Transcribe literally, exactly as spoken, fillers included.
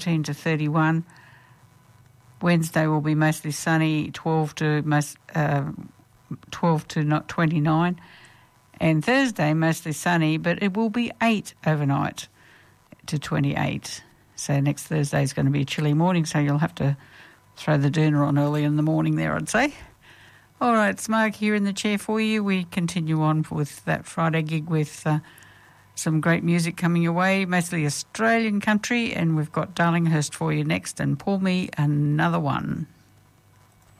thirteen to thirty-one. Wednesday will be mostly sunny, twelve to most, uh, twelve to not twenty-nine. And Thursday, mostly sunny, but it will be eight overnight to twenty-eight. So next Thursday is going to be a chilly morning, so you'll have to throw the doona on early in the morning there, I'd say. All right, it's Mark here in the chair for you. We continue on with that Friday gig with uh, some great music coming your way, mostly Australian country, and we've got Darlinghurst for you next, and Pour Me Another One.